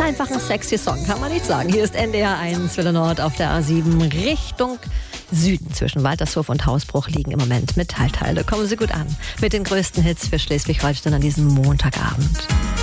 einfach ein sexy Song, kann man nicht sagen. Hier ist NDR 1 Welle Nord auf der A7 Richtung Süden. Zwischen Waltershof und Hausbruch liegen im Moment Metallteile. Kommen Sie gut an mit den größten Hits für Schleswig-Holstein an diesem Montagabend.